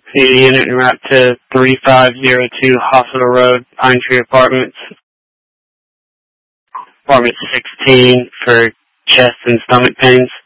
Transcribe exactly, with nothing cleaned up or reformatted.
C unit and route to three five zero two Hospital Road, Pine Tree Apartments. Apartment sixteen for chest and stomach pains.